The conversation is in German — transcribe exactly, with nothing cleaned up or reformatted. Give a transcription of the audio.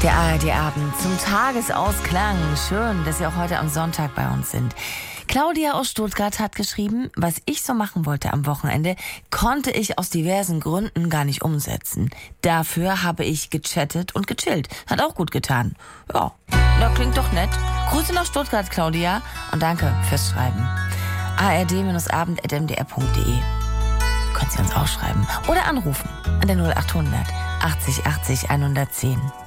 Der A R D-Abend zum Tagesausklang. Schön, dass Sie auch heute am Sonntag bei uns sind. Claudia aus Stuttgart hat geschrieben, was ich so machen wollte am Wochenende, konnte ich aus diversen Gründen gar nicht umsetzen. Dafür habe ich gechattet und gechillt. Hat auch gut getan. Ja, das klingt doch nett. Grüße nach Stuttgart, Claudia, und danke fürs Schreiben. a r d abend at m d r punkt d e. Können Sie uns auch schreiben oder anrufen an der null acht hundert achtzig achtzig hundertzehn.